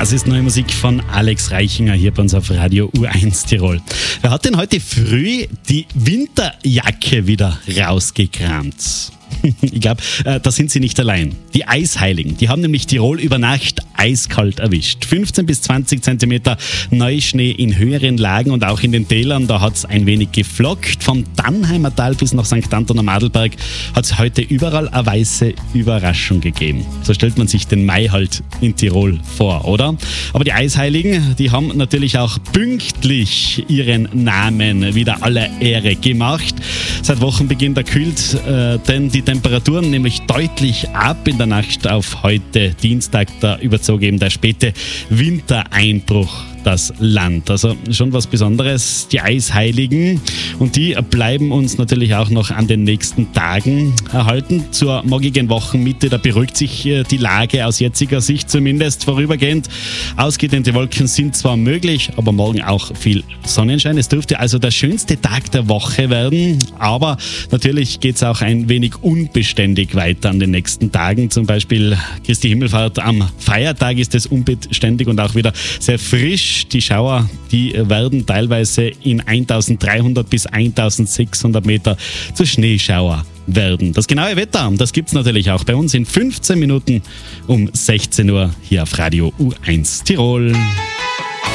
Das ist neue Musik von Alex Reichinger hier bei uns auf Radio U1 Tirol. Wer hat denn heute früh die Winterjacke wieder rausgekramt? Ich glaube, da sind sie nicht allein. Die Eisheiligen, die haben nämlich Tirol über Nacht eiskalt erwischt. 15 bis 20 Zentimeter Neuschnee in höheren Lagen und auch in den Tälern, da hat es ein wenig geflockt. Vom Dannheimer Tal bis nach St. Anton am Adelberg hat es heute überall eine weiße Überraschung gegeben. So stellt man sich den Mai halt in Tirol vor, oder? Aber die Eisheiligen, die haben natürlich auch pünktlich ihren Namen wieder aller Ehre gemacht. Seit Wochenbeginn da kühlt denn die Temperaturen nämlich deutlich ab. In der Nacht auf heute Dienstag, da überzog eben der späte Wintereinbruch das Land. Also schon was Besonderes, die Eisheiligen. Und die bleiben uns natürlich auch noch an den nächsten Tagen erhalten. Zur morgigen Wochenmitte, da beruhigt sich die Lage aus jetziger Sicht zumindest vorübergehend. Ausgedehnte Wolken sind zwar möglich, aber morgen auch viel Sonnenschein. Es dürfte also der schönste Tag der Woche werden, aber natürlich geht es auch ein wenig unbeständig weiter an den nächsten Tagen. Zum Beispiel Christi Himmelfahrt am Feiertag ist es unbeständig und auch wieder sehr frisch. Die Schauer, die werden teilweise in 1300 bis 1600 Meter zu Schneeschauer werden. Das genaue Wetter, das gibt es natürlich auch bei uns in 15 Minuten um 16 Uhr hier auf Radio U1 Tirol.